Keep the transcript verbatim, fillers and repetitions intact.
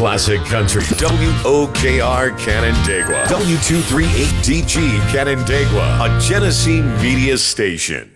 classic country. W O K R Canandaigua. W two thirty-eight D G Canandaigua. A Genesee Media Station.